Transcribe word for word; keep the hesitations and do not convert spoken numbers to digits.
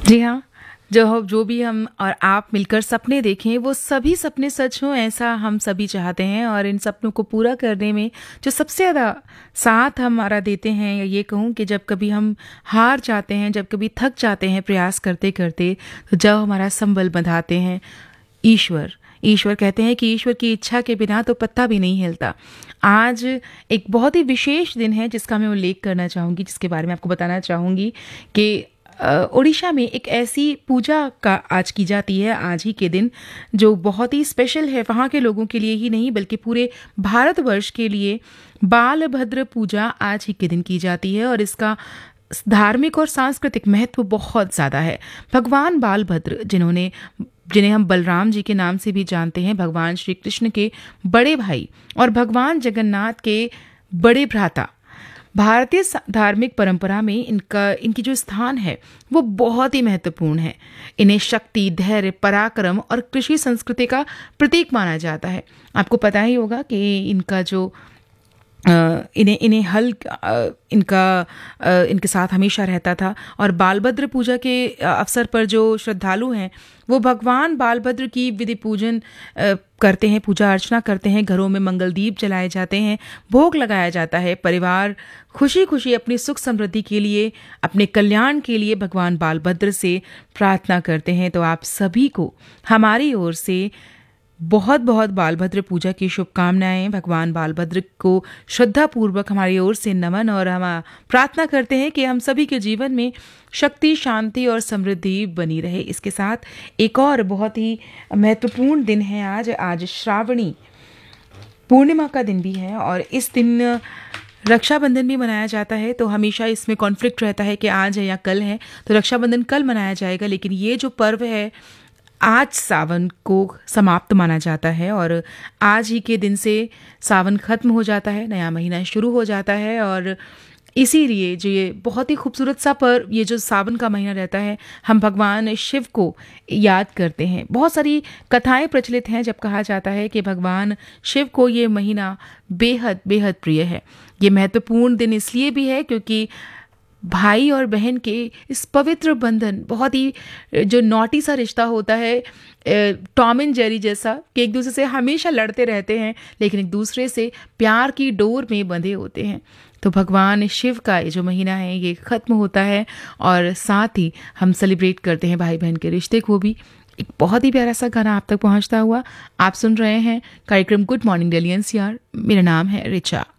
जी हाँ, जो जो भी हम और आप मिलकर सपने देखें, वो सभी सपने सच हों, ऐसा हम सभी चाहते हैं। और इन सपनों को पूरा करने में जो सबसे ज़्यादा साथ हमारा देते हैं, या ये कहूँ कि जब कभी हम हार जाते हैं, जब कभी थक जाते हैं प्रयास करते-करते, तो जब हमारा संबल बंधाते हैं ईश्वर। ईश्वर कहते हैं कि ईश्वर की इच्छा के बिना तो पत्ता भी नहीं हिलता। आज एक बहुत ही विशेष दिन है जिसका मैं उल्लेख करना चाहूँगी, जिसके बारे में आपको बताना चाहूँगी कि अ, ओडिशा में एक ऐसी पूजा का आज की जाती है, आज ही के दिन, जो बहुत ही स्पेशल है वहाँ के लोगों के लिए ही नहीं बल्कि पूरे भारतवर्ष के लिए। बालभद्र पूजा आज ही के दिन की जाती है और इसका धार्मिक और सांस्कृतिक महत्व बहुत ज़्यादा है। भगवान बालभद्र, जिन्होंने जिन्हें हम बलराम जी के नाम से भी जानते हैं, भगवान श्री कृष्ण के बड़े भाई और भगवान जगन्नाथ के बड़े भ्राता, भारतीय धार्मिक परंपरा में इनका इनकी जो स्थान है वो बहुत ही महत्वपूर्ण है। इन्हें शक्ति, धैर्य, पराक्रम और कृषि संस्कृति का प्रतीक माना जाता है। आपको पता ही होगा कि इनका जो अ, इन्हें इन्हें हल अ, इनका अ, इनके साथ हमेशा रहता था। और बालभद्र पूजा के अ, अवसर पर जो श्रद्धालु हैं वो भगवान बालभद्र की विधि पूजन अ, करते हैं, पूजा अर्चना करते हैं। घरों में मंगल दीप जलाए जाते हैं, भोग लगाया जाता है। परिवार खुशी खुशी अपनी सुख समृद्धि के लिए, अपने कल्याण के लिए भगवान बालभद्र से प्रार्थना करते हैं। तो आप सभी को हमारी ओर से बहुत बहुत बालभद्र पूजा की शुभकामनाएं। भगवान बालभद्र को श्रद्धापूर्वक हमारी ओर से नमन, और हम प्रार्थना करते हैं कि हम सभी के जीवन में शक्ति, शांति और समृद्धि बनी रहे। इसके साथ एक और बहुत ही महत्वपूर्ण दिन है आज। आज श्रावणी पूर्णिमा का दिन भी है और इस दिन रक्षाबंधन भी मनाया जाता है। तो हमेशा इसमें कॉन्फ्लिक्ट रहता है कि आज है या कल है, तो रक्षाबंधन कल मनाया जाएगा, लेकिन ये जो पर्व है आज सावन को समाप्त माना जाता है और आज ही के दिन से सावन खत्म हो जाता है, नया महीना शुरू हो जाता है। और इसीलिए जो ये बहुत ही खूबसूरत सा पर ये जो सावन का महीना रहता है, हम भगवान शिव को याद करते हैं। बहुत सारी कथाएं प्रचलित हैं जब कहा जाता है कि भगवान शिव को ये महीना बेहद बेहद प्रिय है। ये महत्वपूर्ण दिन इसलिए भी है क्योंकि भाई और बहन के इस पवित्र बंधन, बहुत ही जो नॉटी सा रिश्ता होता है, टॉम एंड जेरी जैसा, कि एक दूसरे से हमेशा लड़ते रहते हैं लेकिन एक दूसरे से प्यार की डोर में बंधे होते हैं। तो भगवान शिव का ये जो महीना है ये ख़त्म होता है और साथ ही हम सेलिब्रेट करते हैं भाई बहन के रिश्ते को भी। एक बहुत ही प्यारा सा गाना आप तक पहुंचता हुआ आप सुन रहे हैं कार्यक्रम good morning Delhi N C R. मेरा नाम है रिचा।